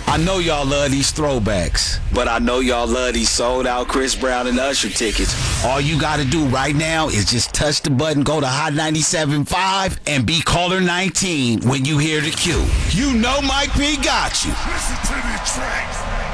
I know y'all love these throwbacks, but I know y'all love these sold out Chris Brown and Usher tickets. All you gotta do right now is just touch the button, go to Hot 97.5, and be caller 19 when you hear the cue. You know Mike P got you. Listen to these tracks.